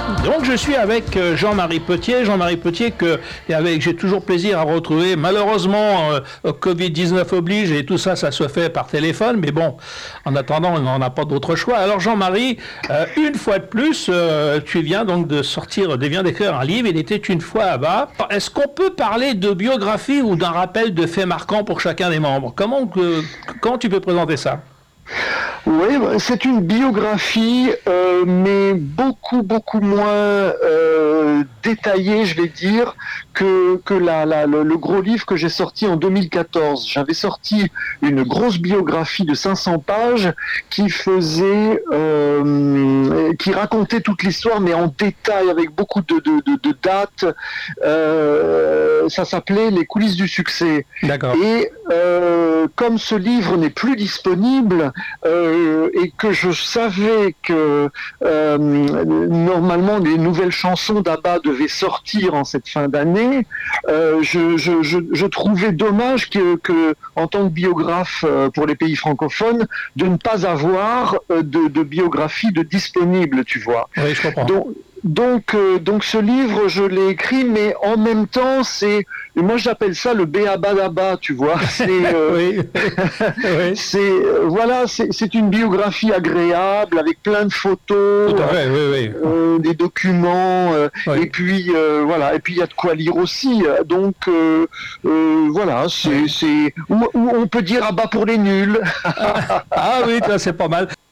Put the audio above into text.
Donc je suis avec Jean-Marie Potier. Jean-Marie Potier que j'ai toujours plaisir à retrouver. Malheureusement, Covid-19 oblige et tout ça, ça se fait par téléphone. Mais bon, en attendant, on n'en a pas d'autre choix. Alors Jean-Marie, une fois de plus, tu viens donc d'écrire un livre. Il était une fois là-bas. Est-ce qu'on peut parler de biographie ou d'un rappel de faits marquants pour chacun des membres? Comment tu peux présenter ça? Oui, c'est une biographie, mais beaucoup moins détaillée, je vais dire, que le gros livre que j'ai sorti en 2014. J'avais sorti une grosse biographie de 500 pages qui racontait toute l'histoire, mais en détail, avec beaucoup de dates. Ça s'appelait Les coulisses du succès. D'accord. Et comme ce livre n'est plus disponible, et que je savais que normalement les nouvelles chansons d'ABBA devaient sortir en cette fin d'année, je trouvais dommage que en tant que biographe pour les pays francophones, de ne pas avoir de biographie de disponible, tu vois. Oui, je comprends. Donc ce livre, je l'ai écrit, mais en même temps, moi j'appelle ça le B.A.B.A. d'ABBA, tu vois. Oui. C'est une biographie agréable avec plein de photos, tout à fait, oui. Des documents, Oui. et puis voilà, et puis il y a de quoi lire aussi. Donc voilà, où on peut dire ABBA pour les nuls. Ah oui, c'est pas mal.